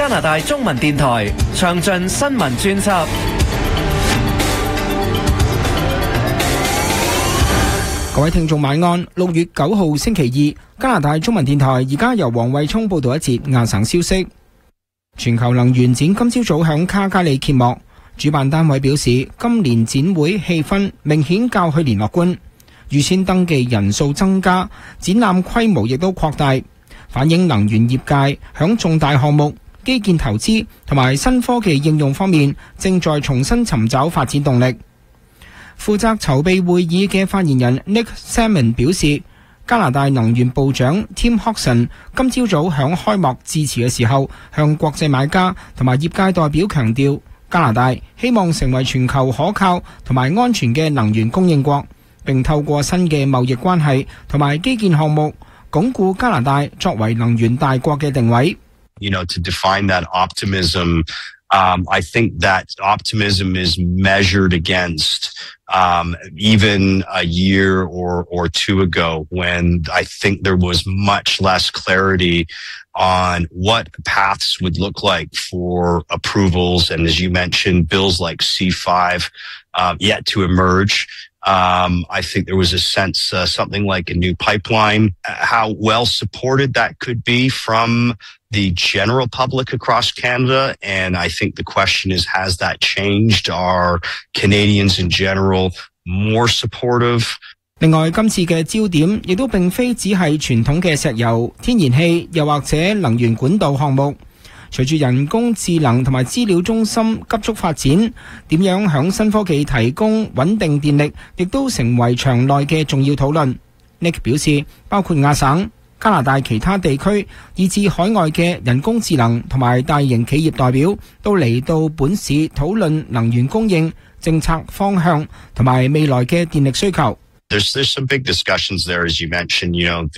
拿大中文電台詳盡新聞專輯。 各位聽眾晚安。6月9號星期二，加拿大中文電台而家由黃慧聰報道一節亞省消息。全球能源展今朝早響卡加里揭幕，主辦單位表示，今年展會氣氛明顯較去年樂觀，預先登記人數增加，展覽規模亦都擴大，反映能源業界響重大項目、基建投資同埋新科技應用方面正在重新尋找發展動力。負責籌備會議嘅發言人 Nick Salmon 表示，加拿大能源部長 Tim Hodgson 今朝早響開幕致辭嘅時候，向國際買家同埋業界代表強調，加拿大希望成為全球可靠同埋安全嘅能源供應國，並透過新嘅貿易關係同埋基建項目，鞏固加拿大作為能源大國嘅定位。 To define that optimism, I think that optimism is measured against even a year or two ago, when I think there was much less clarity on what paths would look like for approvals. And as you mentioned, bills like C5 yet to emerge. I think there was a sense, something like a new pipeline, how well supported that could be from the general public across Canada. And I think the question is, has that changed? Are Canadians in general more supportive? 另外，今次嘅焦點亦都並非只係傳統嘅石油、天然氣，又或者能源管道項目。隨住人工智能同埋資料中心急速發展，點樣響新科技提供穩定電力，亦都成為場內嘅重要討論。Nick 表示，包括亞省、加拿大其他地區，以至海外嘅人工智能同埋大型企業代表，都嚟到本市討論能源供應、政策方向同埋未來嘅電力需求。 There's some big discussions there, as you mentioned,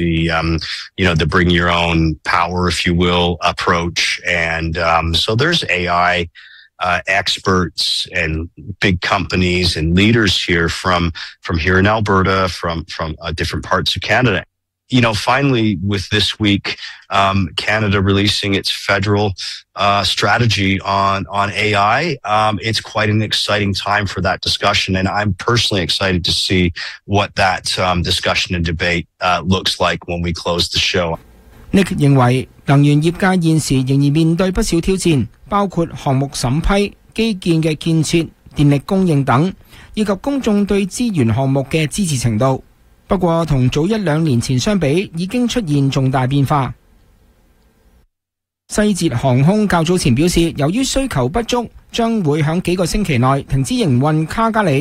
the bring your own power, if you will, approach. And so there's AI experts and big companies and leaders here from here in Alberta, from different parts of Canada. Finally, with this week, Canada releasing its federal strategy on AI, it's quite an exciting time for that discussion, and I'm personally excited to see what that discussion and debate looks like when we close the show. Nick 認為，能源業界現時仍然面對不少挑戰，包括項目審批、基建嘅建設、電力供應等，以及公眾對資源項目嘅支持程度。不過同早1-2年前相比，已經出現重大變化。西捷航空較早前表示，由於需求不足，將會響幾個星期內停止營運卡加里